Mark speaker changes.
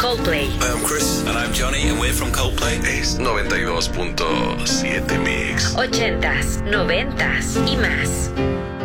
Speaker 1: Coldplay.
Speaker 2: Hi, I'm Chris.
Speaker 3: And I'm Johnny, and we're from Coldplay.
Speaker 4: Es 92.7 Mix.
Speaker 1: 80s, 90s y más.